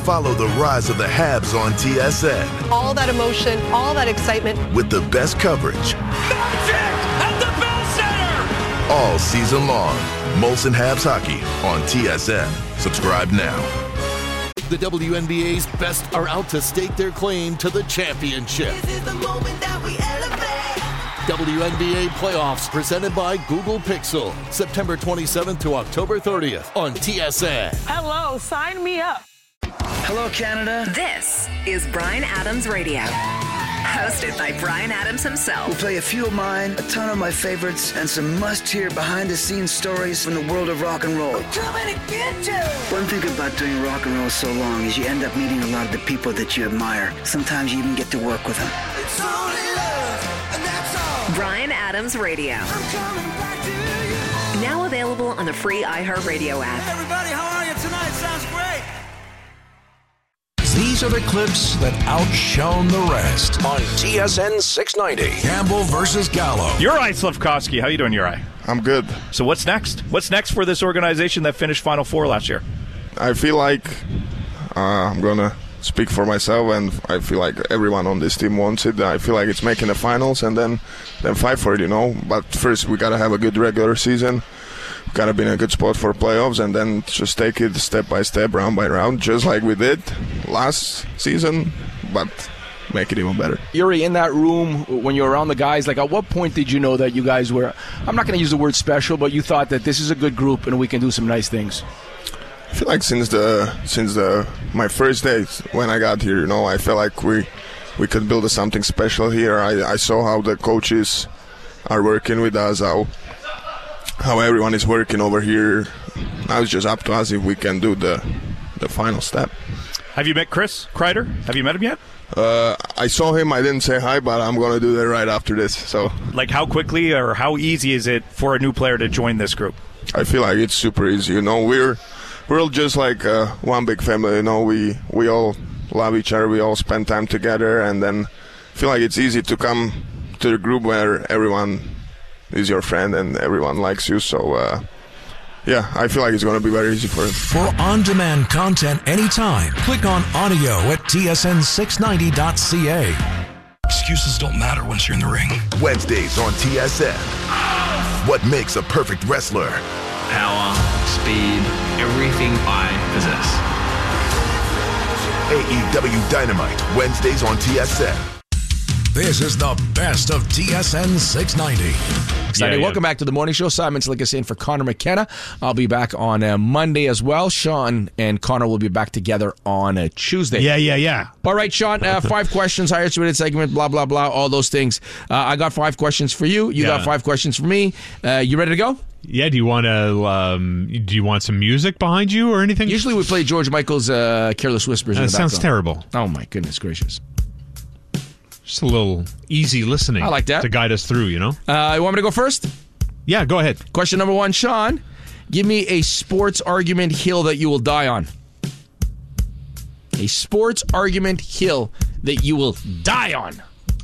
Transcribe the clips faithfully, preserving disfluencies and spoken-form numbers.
Follow the rise of the Habs on T S N. All that emotion, all that excitement. With the best coverage. Magic at the Bell Center! All season long. Molson Habs Hockey on T S N. Subscribe now. The W N B A's best are out to stake their claim to the championship. This is the moment that we elevate. W N B A playoffs presented by Google Pixel. September twenty-seventh to October thirtieth on T S N. Hello, sign me up. Hello, Canada. This is Bryan Adams Radio. Hosted by Bryan Adams himself. We'll play a few of mine, a ton of my favorites, and some must-hear behind-the-scenes stories from the world of rock and roll. We're coming to get you. One thing about doing rock and roll so long is you end up meeting a lot of the people that you admire. Sometimes you even get to work with them. It's only love, and that's all. Bryan Adams Radio. I'm coming back to you. Now available on the free iHeartRadio app. Hey everybody, how are you tonight? Sounds great. These are the clips that outshone the rest on T S N six ninety. Campbell versus Gallo. Juraj Slafkovsky, how you doing, Juraj? I'm good. So what's next? What's next for this organization that finished Final Four last year? I feel like uh, I'm going to speak for myself, and I feel like everyone on this team wants it. I feel like it's making the finals and then, then fight for it, you know. But first, we got to have a good regular season. Got to be in a good spot for playoffs, and then just take it step by step, round by round, just like we did last season, but make it even better. Yuri, in that room, when you were around the guys, like at what point did you know that you guys were, I'm not going to use the word special, but you thought that this is a good group and we can do some nice things? I feel like since the since the my first days when I got here, you know, I felt like we we could build something special here. I, I saw how the coaches are working with us, how how everyone is working over here. Now it's just up to us if we can do the the final step. Have you met Chris Kreider? Have you met him yet? Uh, I saw him. I didn't say hi, but I'm going to do that right after this. So, like, how quickly or how easy is it for a new player to join this group? I feel like it's super easy. You know, we're we're all just like uh, one big family. You know, we we all love each other. We all spend time together, and then I feel like it's easy to come to the group where everyone is your friend and everyone likes you. So, uh, yeah, I feel like it's going to be very easy for him. For on-demand content anytime, click on audio at T S N six ninety dot C A. Excuses don't matter once you're in the ring. Wednesdays on T S N. What makes a perfect wrestler? Power, speed, everything I possess. A E W Dynamite, Wednesdays on T S N. This is the best of T S N six ninety. Yeah, yeah. Welcome back to the morning show. Simon Slikas in for Connor McKenna. I'll be back on uh, Monday as well. Sean and Connor will be back together on uh, Tuesday. Yeah, yeah, yeah. All right, Sean, uh, five questions, highest rated segment, blah, blah, blah, all those things. Uh, I got five questions for you. You yeah. got five questions for me. Uh, you ready to go? Yeah, do you want to? Um, do you want some music behind you or anything? Usually we play George Michael's uh, Careless Whispers. That in the sounds background. terrible. Oh, my goodness gracious. Just a little easy listening. I like that. To guide us through, you know? Uh, you want me to go first? Yeah, go ahead. Question number one, Sean. Give me a sports argument hill that you will die on. A sports argument hill that you will die on.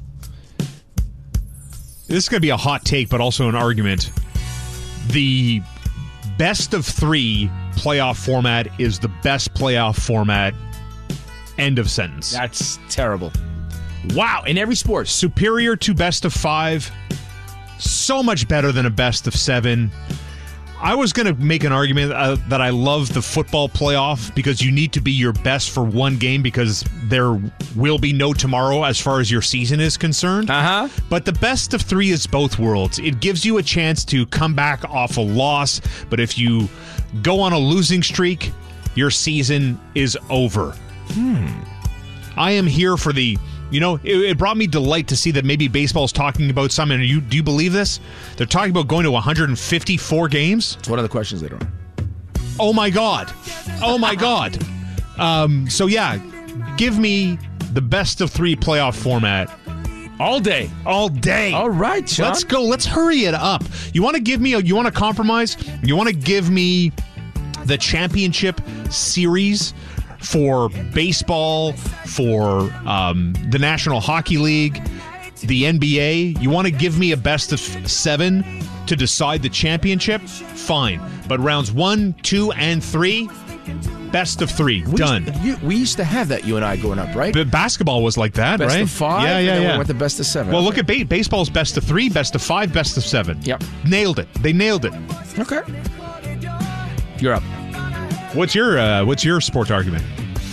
This is going to be a hot take, but also an argument. The best of three playoff format is the best playoff format. End of sentence. That's terrible. Wow, in every sport. Superior to best of five. So much better than a best of seven. I was going to make an argument uh, that I love the football playoff because you need to be your best for one game because there will be no tomorrow as far as your season is concerned. Uh-huh. But the best of three is both worlds. It gives you a chance to come back off a loss, but if you go on a losing streak, your season is over. Hmm. I am here for the... You know, it, it brought me delight to see that maybe baseball's talking about something. You, do you believe this? They're talking about going to one hundred fifty-four games? It's one of the questions later on. Oh, my God. Oh, my God. Um, so, yeah, give me the best of three playoff format. All day. All day. All right, Sean. Let's go. Let's hurry it up. You want to give me a, you want to compromise? You want to give me the championship series for baseball, for um, the National Hockey League, the N B A. You want to give me a best of seven to decide the championship? Fine. But rounds one, two, and three, Best of three. We Done. Used to, you, we used to have that, you and I, growing up, right? But basketball was like that, best right? Best of five. Yeah, yeah, and then yeah. We went to best of seven. Well, look at ba- baseball's best of three, best of five, best of seven. Yep. Nailed it. They nailed it. Okay. You're up. What's your uh, What's your sports argument?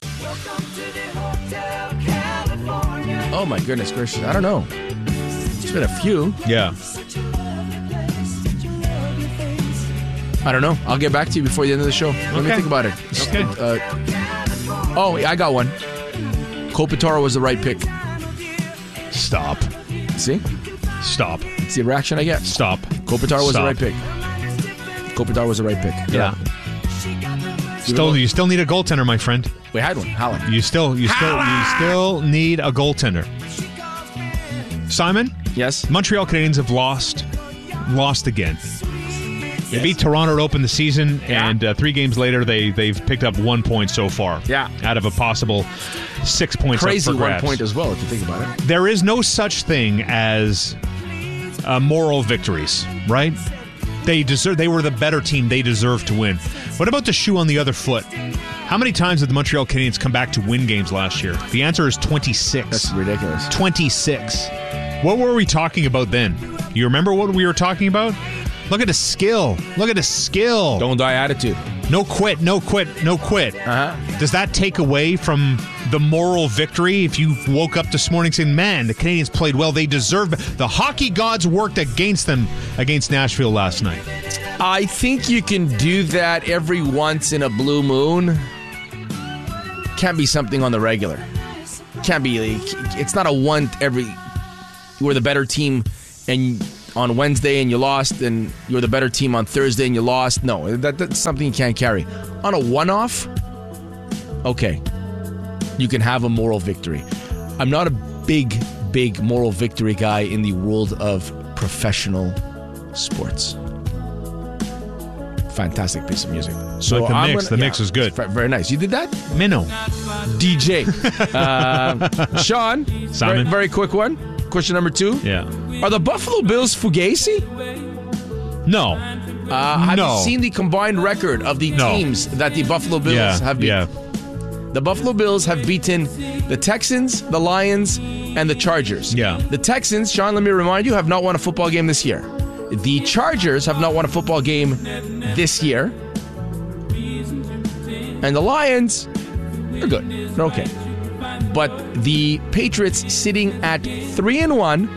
Oh my goodness gracious! I don't know. There's been a few. Yeah. I don't know. I'll get back to you before the end of the show. Let okay. me think about it. Okay. Uh, oh, I got one. Kopitar was the right pick. Stop. See? Stop. It's the reaction I get. Stop. Kopitar was Stop. the right pick. Kopitar was the right pick. Yeah. Still, you still need a goaltender, my friend. We had one. Haaland. You still, you still, you still need a goaltender. Simon? Yes. Montreal Canadiens have lost, lost again. They yes. beat Toronto to open the season, yeah. and uh, three games later, they they've picked up one point so far. Yeah. Out of a possible six points. Crazy up for grabs. one point as well, if you think about it. There is no such thing as uh, moral victories, right? They deserve. They were the better team. They deserve to win. What about the shoe on the other foot? How many times did the Montreal Canadiens come back to win games last year? The answer is twenty-six. That's ridiculous. twenty-six. What were we talking about then? You remember what we were talking about? Look at the skill. Look at the skill. Don't die attitude. No quit, no quit, no quit. Uh-huh. Does that take away from the moral victory if you woke up this morning saying, man, the Canadiens played well, they deserve it. The hockey gods worked against them against Nashville last night? I think you can do that every once in a blue moon. Can't be something on the regular. Can't be. It's not a one every. You were the better team and on Wednesday and you lost, and you were the better team on Thursday and you lost. No, that, that's something you can't carry. On a one-off, okay, you can have a moral victory. I'm not a big, big moral victory guy in the world of professional sports. Fantastic piece of music. So like the I'm mix, gonna, the yeah, mix is good. Very nice. You did that? Minnow. D J. uh, Sean, Simon. Very, very quick one. Question number two. Yeah. Are the Buffalo Bills fugazi? No. Uh, have no. you seen the combined record of the no. teams that the Buffalo Bills yeah, have beaten? Yeah. The Buffalo Bills have beaten the Texans, the Lions, and the Chargers. Yeah. The Texans, Sean, let me remind you, have not won a football game this year. The Chargers have not won a football game this year. And the Lions, they're good. They're okay. But the Patriots sitting at three and one.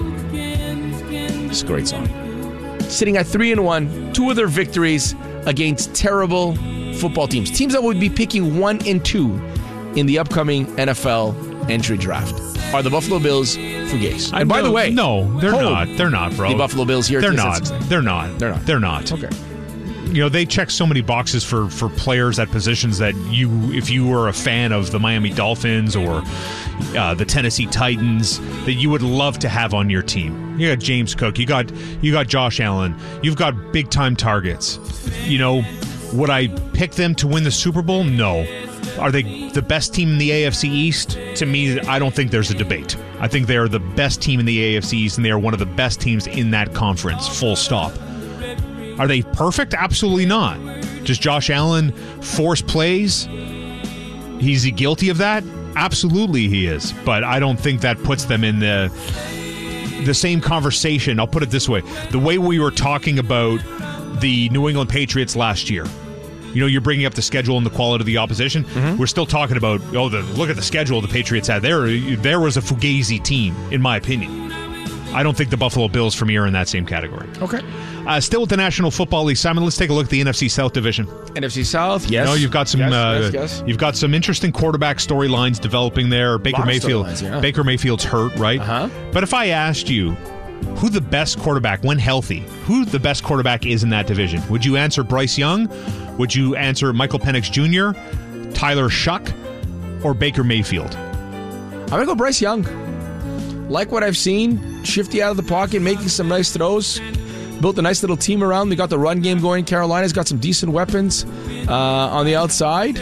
It's a great song. Sitting at three and one, two of their victories against terrible football teams. Teams that would be picking one and two in the upcoming N F L entry draft. Are the Buffalo Bills fugazi? And by no, the way, no, they're not. They're not, bro. The Buffalo Bills here. They're not. They're not. They're not. They're not. Okay. You know, they check so many boxes for, for players at positions that you, if you were a fan of the Miami Dolphins or uh, the Tennessee Titans, that you would love to have on your team. You got James Cook, you got you got Josh Allen, you've got big time targets. You know, would I pick them to win the Super Bowl? No. Are they the best team in the A F C East? To me, I don't think there's a debate. I think they are the best team in the A F C East, and they are one of the best teams in that conference. Full stop. Are they perfect? Absolutely not. Does Josh Allen force plays? Is he guilty of that? Absolutely he is. But I don't think that puts them in the the same conversation. I'll put it this way. The way we were talking about the New England Patriots last year. You know, you're bringing up the schedule and the quality of the opposition. Mm-hmm. We're still talking about, oh, the look at the schedule the Patriots had. There, there was a fugazi team, in my opinion. I don't think the Buffalo Bills from here are in that same category. Okay. Uh, still with the National Football League, Simon. Let's take a look at the N F C South division. N F C South, yes. You know, you've got some. Yes, uh, yes, yes. You've got some interesting quarterback storylines developing there. Baker Mayfield. Yeah. Baker Mayfield's hurt, right? Uh-huh. But if I asked you who the best quarterback, when healthy, who the best quarterback is in that division, would you answer Bryce Young? Would you answer Michael Penix Junior, Tyler Shuck, or Baker Mayfield? I'm gonna go Bryce Young. Like what I've seen, shifty out of the pocket, making some nice throws. Built a nice little team around. They got the run game going. Carolina's got some decent weapons uh, on the outside.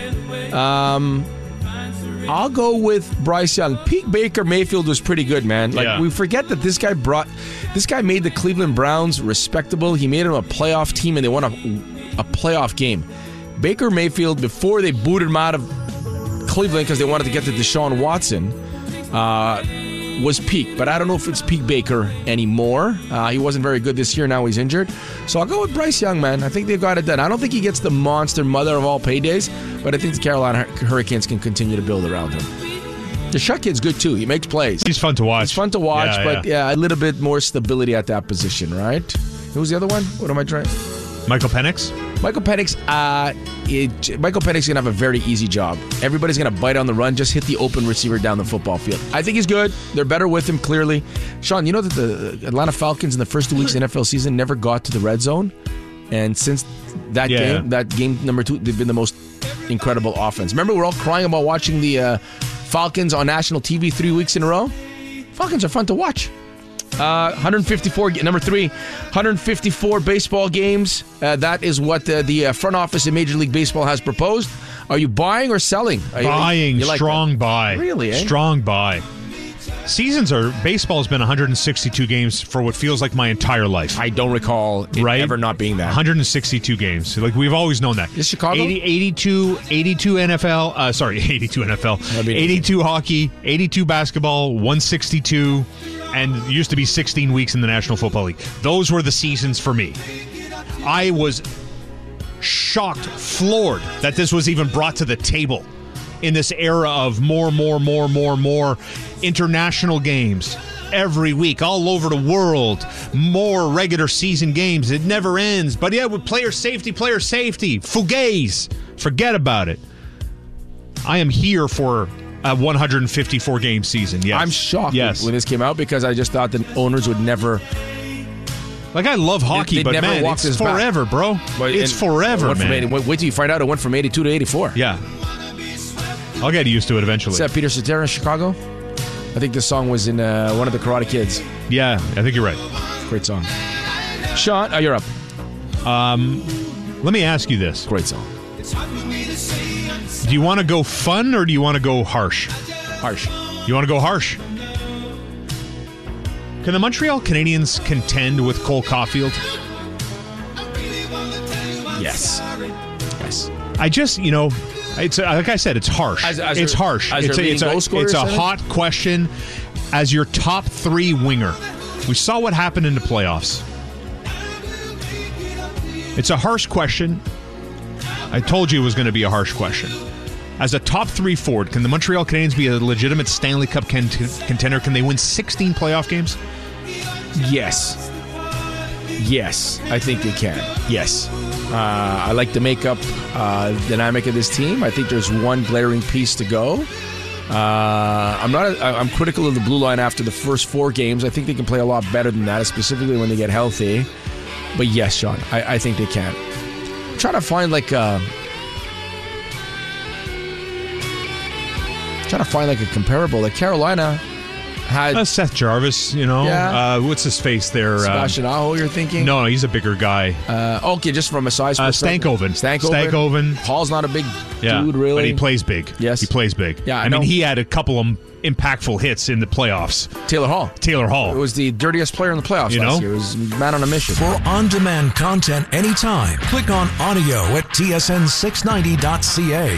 Um, I'll go with Bryce Young. Peak Baker Mayfield was pretty good, man. Like yeah. we forget that this guy brought, this guy made the Cleveland Browns respectable. He made them a playoff team, and they won a, a playoff game. Baker Mayfield, before they booted him out of Cleveland because they wanted to get to Deshaun Watson, uh, was peak. But I don't know if it's peak Baker anymore. Uh, he wasn't very good this year. Now he's injured. So I'll go with Bryce Young, man. I think they've got it done. I don't think he gets the monster mother of all paydays, but I think the Carolina Hurricanes can continue to build around him. The Shuck kid's good, too. He makes plays. He's fun to watch. He's fun to watch, yeah, but yeah. yeah, a little bit more stability at that position, right? Who's the other one? What am I trying? Michael Penix? Michael Penix, uh, it, Michael Penix is going to have a very easy job. Everybody's going to bite on the run, just hit the open receiver down the football field. I think he's good. They're better with him, clearly. Sean, you know that the Atlanta Falcons in the first two weeks of the N F L season never got to the red zone? And since that yeah. game, that game number two, they've been the most incredible offense. Remember, we're all crying about watching the uh, Falcons on national T V three weeks in a row? Falcons are fun to watch. Uh, one hundred fifty-four, number three, one hundred fifty-four baseball games. Uh, that is what the, the uh, front office in Major League Baseball has proposed. Are you buying or selling? Are buying, you, you like strong that? buy. Really, eh? Strong buy. Seasons are, baseball's been one hundred sixty-two games for what feels like my entire life. I don't recall it right? ever not being that. one hundred sixty-two games. Like, we've always known that. Is Chicago? eighty, eighty-two, eighty-two N F L, uh, sorry, eighty-two N F L, I mean, eighty-two hockey, eighty-two basketball, one sixty-two, and it used to be sixteen weeks in the National Football League. Those were the seasons for me. I was shocked, floored that this was even brought to the table in this era of more, more, more, more, more international games every week all over the world, more regular season games. It never ends. But yeah, with player safety, player safety, fugazi, forget about it. I am here for a one hundred fifty-four game season. Yes, I'm shocked yes. when this came out because I just thought that owners would never. Like, I love hockey, They'd but never man, walk it's this forever, back. bro. But, it's and, forever, wait, man. eighty, wait, wait till you find out it went from eighty-two to eighty-four. Yeah. I'll get used to it eventually. Is that Peter Cetera in Chicago? I think this song was in uh, one of the Karate Kids. Yeah, I think you're right. Great song. Sean, oh, you're up. Um, let me ask you this. Great song. Do you want to go fun or do you want to go harsh? Harsh. You want to go harsh? Can the Montreal Canadiens contend with Cole Caulfield? Yes. Yes. I just, you know, it's like I said, it's harsh. As, as it's their, harsh. As it's a, it's a, it's a hot question. As your top three winger, we saw what happened in the playoffs. It's a harsh question. I told you it was going to be a harsh question. As a top three forward, can the Montreal Canadiens be a legitimate Stanley Cup cont- contender? Can they win sixteen playoff games? Yes. Yes, I think they can. Yes. Uh, I like the makeup uh, dynamic of this team. I think there's one glaring piece to go. Uh, I'm not. A, I'm critical of the blue line after the first four games. I think they can play a lot better than that, specifically when they get healthy. But yes, Sean, I, I think they can. I'm trying to find like a, trying to find like a comparable. Like Carolina had uh, Seth Jarvis, you know. Yeah. Uh, what's his face there? Sebastian uh, Aho, you're thinking? No, he's a bigger guy. Uh, okay, just from a size uh, perspective. Stankoven. Stankoven. Stankoven. Hall's not a big yeah, dude, really. But he plays big. Yes. He plays big. Yeah, I, I know. mean, he had a couple of impactful hits in the playoffs. Taylor Hall. Taylor Hall. It was the dirtiest player in the playoffs you last know? year. It was man on a mission. For on-demand content anytime, click on audio at T S N six ninety dot C A.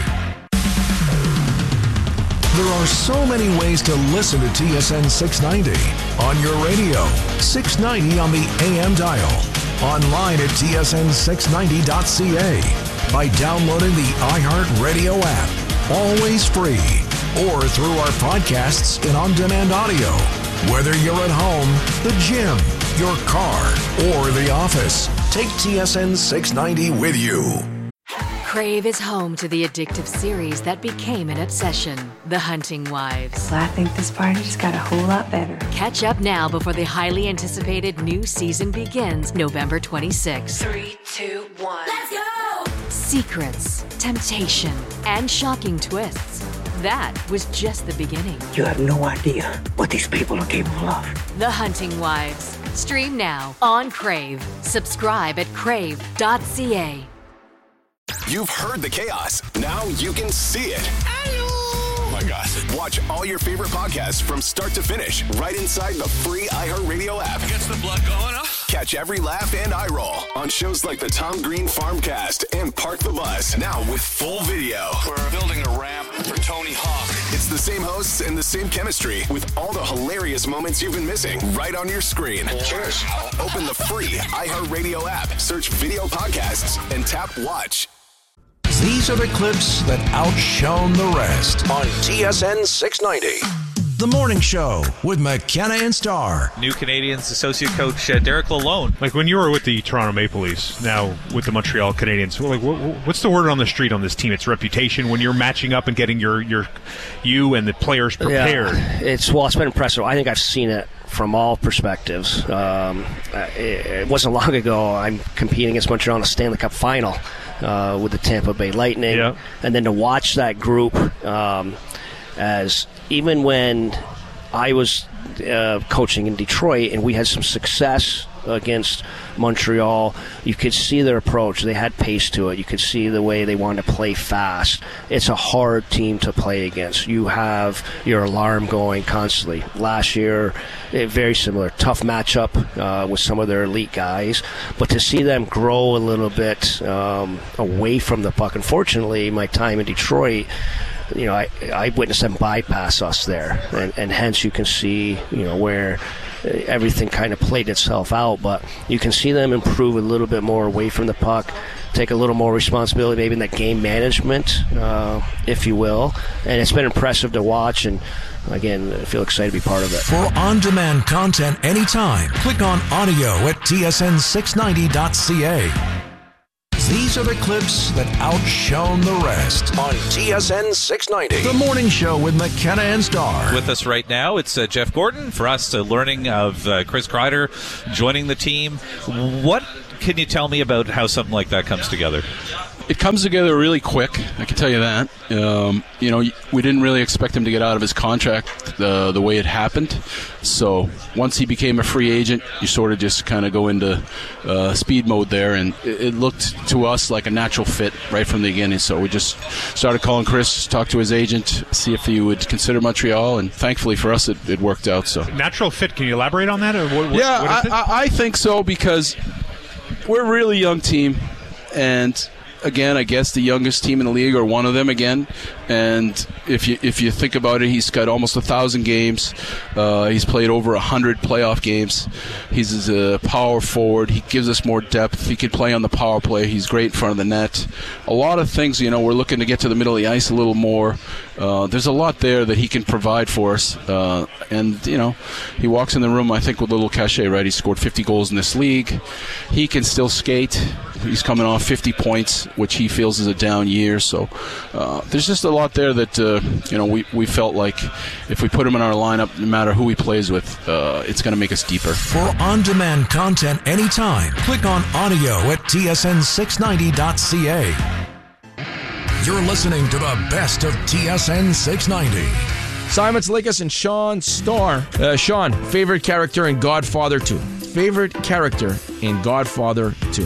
There are so many ways to listen to T S N six ninety. On your radio, six ninety on the A M dial. Online at T S N six ninety dot C A. By downloading the iHeartRadio app. Always free. Or through our podcasts in on-demand audio. Whether you're at home, the gym, your car, or the office, take T S N six ninety with you. Crave is home to the addictive series that became an obsession, The Hunting Wives. Well, I think this party just got a whole lot better. Catch up now before the highly anticipated new season begins November twenty-sixth. Three, two, one. Let's go! Secrets, temptation, and shocking twists. That was just the beginning. You have no idea what these people are capable of. The Hunting Wives. Stream now on Crave. Subscribe at crave dot c a. You've heard the chaos. Now you can see it. my God. Watch all your favorite podcasts from start to finish right inside the free iHeartRadio app. Gets the blood going, huh? Catch every laugh and eye roll on shows like the Tom Green Farmcast and Park the Bus. Now with full video. We're building a ramp for Tony Hawk. It's the same hosts and the same chemistry with all the hilarious moments you've been missing right on your screen. Cheers. Open the free iHeartRadio app, search video podcasts, and tap watch. These are the clips that outshone the rest on T S N six ninety. The Morning Show with McKenna and Starr. New Canadiens associate coach uh, Derek Lalonde. Like when you were with the Toronto Maple Leafs, now with the Montreal Canadiens, like what, what's the word on the street on this team? It's reputation when you're matching up and getting your, your you and the players prepared. Yeah, it's well, it's been impressive. I think I've seen it from all perspectives. Um, it, it wasn't long ago I'm competing against Montreal in the Stanley Cup final uh, with the Tampa Bay Lightning, yeah. and then to watch that group um, as even when I was uh, coaching in Detroit and we had some success against Montreal, you could see their approach. They had pace to it. You could see the way they wanted to play fast. It's a hard team to play against. You have your alarm going constantly. Last year, it, very similar. Tough matchup uh, with some of their elite guys. But to see them grow a little bit um, away from the puck, unfortunately, my time in Detroit, you know, I, I witnessed them bypass us there, and, and hence you can see, you know, where everything kind of played itself out. But you can see them improve a little bit more away from the puck, take a little more responsibility, maybe in the game management, uh, if you will. And it's been impressive to watch, and again, I feel excited to be part of it. For on-demand content anytime, click on audio at T S N six ninety dot C A. These are the clips that outshone the rest on T S N six ninety. The Morning Show with McKenna and Starr. With us right now, it's uh, Jeff Gordon. For us, uh, learning of uh, Chris Kreider joining the team. What can you tell me about how something like that comes together? It comes together really quick, I can tell you that. Um, you know, we didn't really expect him to get out of his contract uh, the way it happened. So once he became a free agent, you sort of just kind of go into uh, speed mode there, and it, it looked to us like a natural fit right from the beginning. So we just started calling Chris, talked to his agent, see if he would consider Montreal, and thankfully for us, it, it worked out. So natural fit. Can you elaborate on that? Or what, what, yeah, what is I, I, I think so, because we're a really young team, and again, I guess the youngest team in the league, or one of them again. And if you if you think about it, he's got almost a thousand games. Uh, he's played over a hundred playoff games. He's a power forward. He gives us more depth. He could play on the power play. He's great in front of the net. A lot of things, you know, we're looking to get to the middle of the ice a little more. Uh, there's a lot there that he can provide for us. Uh, and, you know, he walks in the room, I think, with a little cachet, right? He scored fifty goals in this league. He can still skate. He's coming off fifty points, which he feels is a down year. So uh, there's just a lot there that, uh, you know, we, we felt like if we put him in our lineup, no matter who he plays with, uh, it's going to make us deeper. For on-demand content anytime, click on audio at T S N six ninety dot C A. You're listening to the best of T S N six ninety. Simon Slikas and Sean Starr. Uh, Sean, favorite character in Godfather two. Favorite character in Godfather two.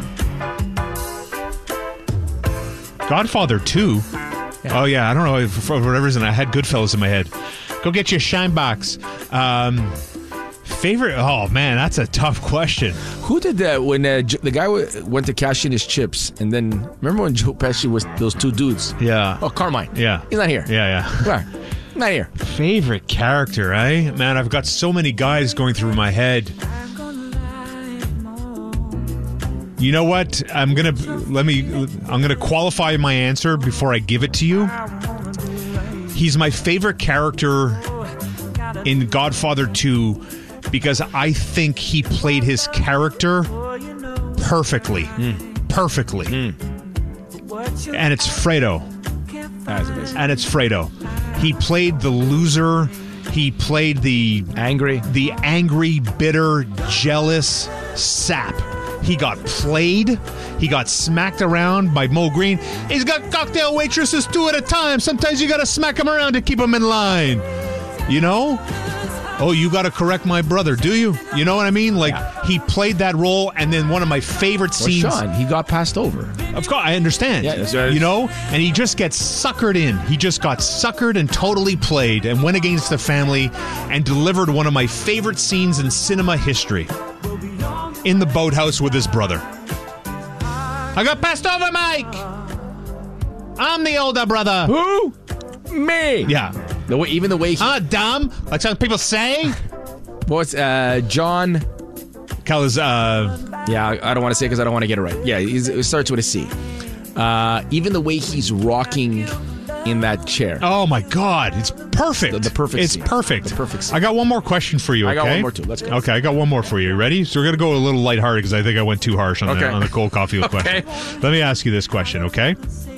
Godfather two? Yeah. Oh, yeah. I don't know. For whatever reason, I had Goodfellas in my head. Go get your shine box. Um, favorite? Oh, man, that's a tough question. Who did that when uh, the guy w- went to cash in his chips? And then, remember when Joe Pesci was those two dudes? Yeah. Oh, Carmine. Yeah. He's not here. Yeah, yeah. Where? Not here. Favorite character, eh? Man, I've got so many guys going through my head. You know what? I'm gonna let me. I'm gonna qualify my answer before I give it to you. He's my favorite character in Godfather two because I think he played his character perfectly, mm. perfectly. Mm. And it's Fredo. That's amazing. And it's Fredo. He played the loser. He played the angry, the angry, bitter, jealous sap. He got played. He got smacked around by Mo Green. He's got cocktail waitresses two at a time. Sometimes you got to smack them around to keep them in line. You know? oh, you got to correct my brother, do you? You know what I mean? Like, yeah. he played that role, and then one of my favorite well, scenes. Sean, he got passed over. Of course, I understand. Yeah, that's right. You know? And he just gets suckered in. He just got suckered and totally played and went against the family and delivered one of my favorite scenes in cinema history. In the boathouse with his brother. I got passed over, Mike! I'm the older brother. Who? Me. Yeah. The way, even the way he... Ah, dumb? Like some people say? What's, uh, John... Cal's, uh... Yeah, I don't want to say because I don't want to get it right. Yeah, he's, it starts with a C. Uh, even the way he's rocking in that chair. Oh, my God. It's perfect. The, the perfect It's scene. perfect. The perfect scene. I got one more question for you, okay? I got one more, too. Let's go. Okay, I got one more for you. Ready? So we're going to go a little lighthearted because I think I went too harsh on, okay. the, on the cold coffee okay. question. Let me ask you this question, okay?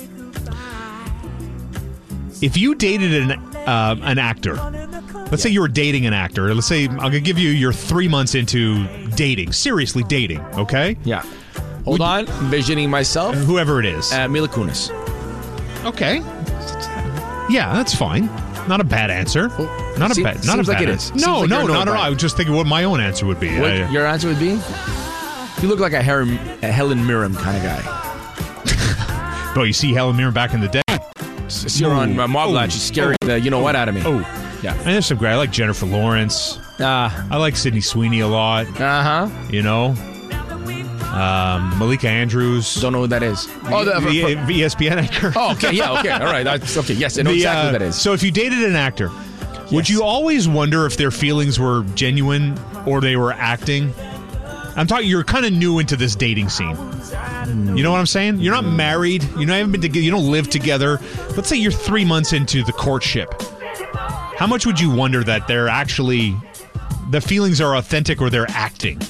If you dated an uh, an actor, let's yeah. say you were dating an actor. Let's say I'm gonna give you you're three months into dating, seriously dating. Okay? Yeah. Hold Would, on, envisioning myself. Whoever it is. Uh, Mila Kunis. Okay. Yeah, that's fine. Not a bad answer. Well, not a seems, bad. Not seems a like bad it answer. is. No, like no, no, no, no. I was just thinking what my own answer would be. What yeah, yeah. your answer would be? You look like a, Her- a Helen Mirren kind of guy. Bro, you see Helen Mirren back in the day. See her on uh, Moblat. She's scaring oh, the you know oh, what out of me. Oh, yeah. And there's some great. I like Jennifer Lawrence. Uh, I like Sydney Sweeney a lot. Uh huh. You know, um, Malika Andrews. Don't know who that is. Oh, the, the, the E S P N anchor. Oh, okay. Yeah. Okay. All right. That's, okay. Yes, I know the, exactly uh, who that is. So if you dated an actor, yes. would you always wonder if their feelings were genuine or they were acting? I'm talking. You're kind of new into this dating scene. You know what I'm saying? You're not married. You know, haven't been together. You don't live together. Let's say you're three months into the courtship. How much would you wonder that they're actually, the feelings are authentic or they're acting?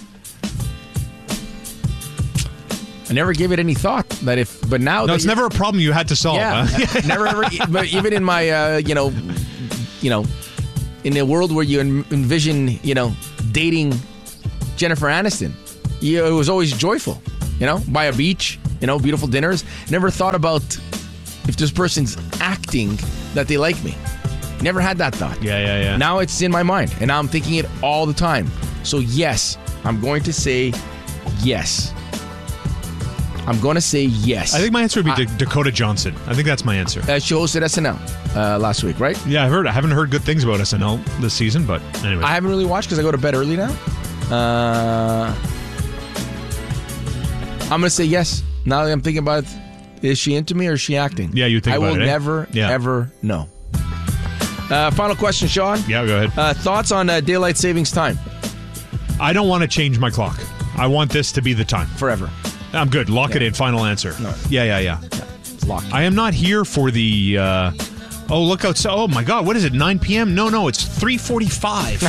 I never gave it any thought that if, but now no, it's never a problem you had to solve. Yeah, huh? never ever. But even in my, uh, you know, you know, in a world where you envision, you know, dating Jennifer Aniston, you, it was always joyful. You know, by a beach, you know, beautiful dinners. Never thought about if this person's acting that they like me. Never had that thought. Yeah, yeah, yeah. Now it's in my mind, and now I'm thinking it all the time. So yes, I'm going to say yes. I'm going to say yes. I think my answer would be I, D- Dakota Johnson. I think that's my answer. Uh, she hosted S N L uh, last week, right? Yeah, I heard. I haven't heard good things about S N L this season, but anyway. I haven't really watched because I go to bed early now. Uh... I'm going to say yes. Now that I'm thinking about it, is she into me or is she acting? Yeah, you think I about will it, eh? never, yeah. ever know. Uh, final question, Sean. Yeah, go ahead. Uh, thoughts on uh, daylight savings time? I don't want to change my clock. I want this to be the time. Forever. I'm good. Lock yeah. it in. Final answer. No. Yeah, yeah, yeah. yeah it's locked. I am not here for the... Uh, oh, look outside. Oh, my God. What is it? nine p.m.? No, no. It's three forty-five.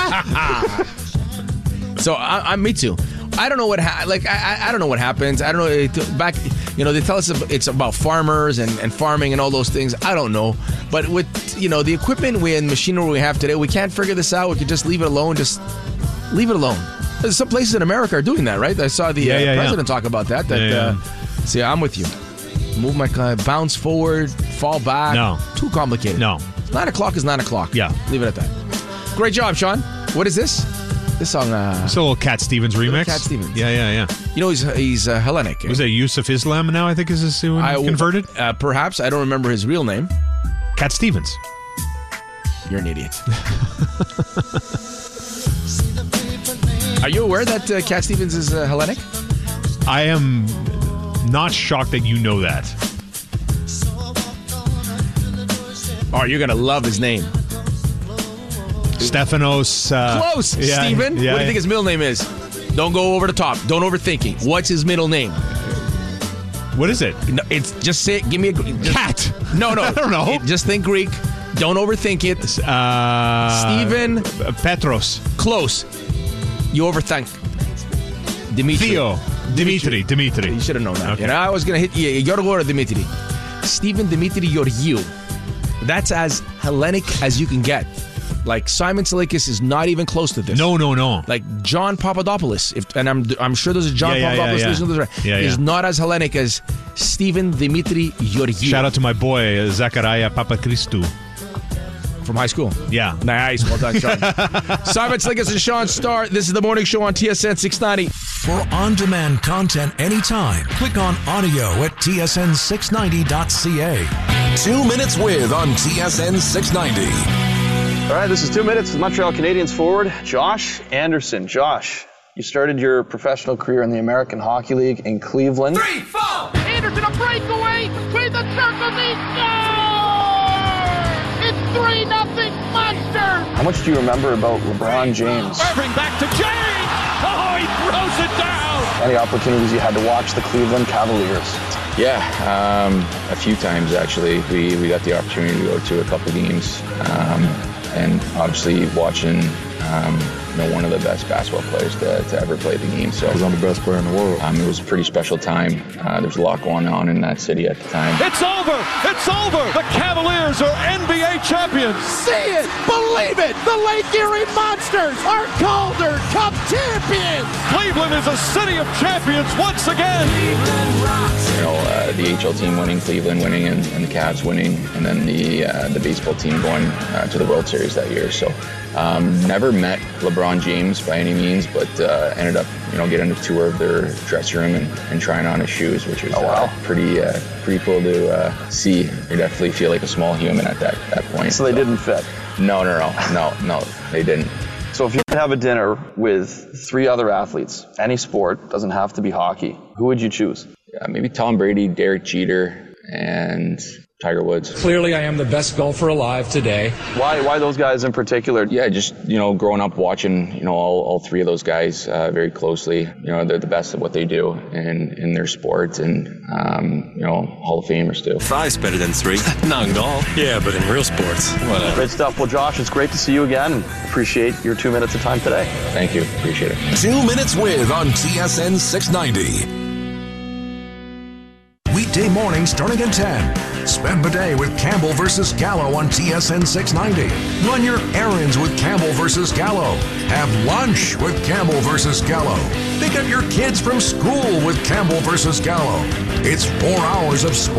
So, I, I, me too. I don't know what ha- like I I don't know what happens. I don't know. It, back, you know, they tell us it's about farmers and, and farming and all those things. I don't know, but with you know the equipment and machinery we have today, we can't figure this out. We could just leave it alone. Just leave it alone. There's some places in America are doing that, right? I saw the yeah, uh, yeah, president yeah. talk about that. That yeah, yeah. Uh, see, I'm with you. Move my uh, bounce forward, fall back. No, too complicated. No, nine o'clock is nine o'clock. Yeah, leave it at that. Great job, Sean. What is this? This song, uh... It's a little Cat Stevens remix. Cat Stevens. Yeah, yeah, yeah. You know, he's he's uh, Hellenic. Was that Yusuf Islam now, I think, is his who I, converted? Uh, perhaps. I don't remember his real name. Cat Stevens. You're an idiot. Are you aware that uh, Cat Stevens is uh, Hellenic? I am not shocked that you know that. Oh, you're going to love his name. Stephanos. Uh, Close, yeah, Steven. Yeah, what do you think his middle name is? Don't go over the top. Don't overthink it. What's his middle name? What is it? No, it's just say. Give me a just, cat. No, no. I don't know. It, just think Greek. Don't overthink it. Uh, Steven Petros. Close. You overthink. Dimitri. Theo. Dimitri. Dimitri. You should have known that. Okay. You know, I was gonna hit you. You gotta go to Dimitri. Steven Dimitri Georgiou. That's as Hellenic as you can get. Like Simon Seleucus is not even close to this. No, no, no. Like John Papadopoulos, if, and I'm I'm sure there's a John yeah, yeah, Papadopoulos yeah, yeah. listening to this, right? Yeah, yeah. Is not as Hellenic as Steven Dimitri Georgiou. Shout out to my boy uh, Zachariah Papachristou. from high school. Yeah. Nice. Well done, Sean. Simon Slickers and Sean Starr. This is the morning show on T S N six ninety. For on-demand content anytime, click on audio at T S N six ninety dot C A. Two Minutes With on T S N six ninety. All right, this is Two Minutes with Montreal Canadiens forward Josh Anderson. Josh, you started your professional career in the American Hockey League in Cleveland. Three, four. Anderson, a breakaway between the circles. He scores! It's three nothing Monsters. How much do you remember about LeBron James? Irving back to James. Oh, he throws it down. Any opportunities you had to watch the Cleveland Cavaliers? Yeah, um, a few times actually. We we got the opportunity to go to a couple games, um, and obviously watching um, you know one of the best basketball players to, to ever play the game. So he's on the best player in the world. Um, it was a pretty special time. Uh, There's a lot going on in that city at the time. It's over. It's over. The Cavaliers are N B A champions. See it, believe it. The Lake Erie Monsters are Calder Cup champions. Cleveland is a city of champions once again. You know, uh, the H L team winning, Cleveland winning, and, and the Cavs winning, and then the uh, the baseball team going uh, to the World Series that year. So, um, never met LeBron James by any means, but uh, ended up, you know, getting a tour of their dressing room and, and trying on his shoes, which was oh, wow. uh, pretty uh, pretty cool to uh, see. You definitely feel like a small human at that that point. So they so. didn't fit. No, no, no, no, no, they didn't. So if you could have a dinner with three other athletes, any sport, doesn't have to be hockey, who would you choose? Yeah, maybe Tom Brady, Derek Jeter, and Tiger Woods. Clearly, I am the best golfer alive today. Why Why those guys in particular? Yeah, just, you know, growing up watching, you know, all, all three of those guys uh, very closely. You know, they're the best at what they do in, in their sport, and, um, you know, Hall of Famers too. Five's better than three. Not in golf. Yeah, but in real sports, whatever. Great stuff. Well, Josh, it's great to see you again. Appreciate your two minutes of time today. Thank you. Appreciate it. Two Minutes With on T S N six ninety. Weekday morning starting at ten. Spend the day with Campbell versus Gallo on T S N six ninety. Run your errands with Campbell versus Gallo. Have lunch with Campbell versus Gallo. Pick up your kids from school with Campbell versus Gallo. It's four hours of sports.